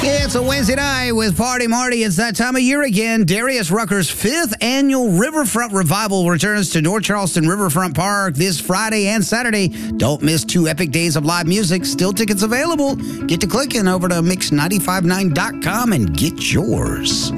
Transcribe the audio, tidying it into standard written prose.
It's a Wednesday night with Party Marty. It's that time of year again. Darius Rucker's 5th annual Riverfront Revival returns to North Charleston Riverfront Park this Friday and Saturday. Don't miss 2 epic days of live music. Still tickets available. Get to clicking over to Mix959.com and get yours.